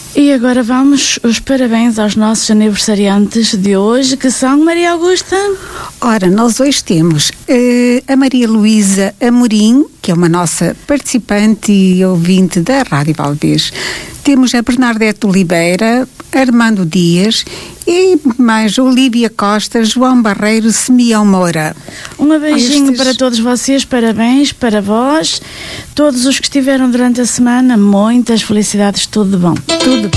E agora vamos os parabéns aos nossos aniversariantes de hoje, que são Maria Augusta. Ora, nós hoje temos a Maria Luísa Amorim, que é uma nossa participante e ouvinte da Rádio Valdez. Temos a Bernadette Oliveira, Armando Dias e mais Olívia Costa, João Barreiro, Simeão Moura. Um beijinho para todos vocês, parabéns para vós, todos os que estiveram durante a semana, muitas felicidades, tudo de bom. Tudo